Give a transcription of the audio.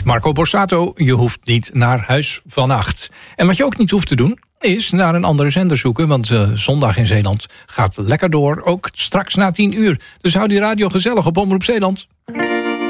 Marco Borsato, je hoeft niet naar huis vannacht. En wat je ook niet hoeft te doen, is naar een andere zender zoeken. Want Zondag in Zeeland gaat lekker door, ook straks na 10 uur. Dus hou die radio gezellig op Omroep Zeeland.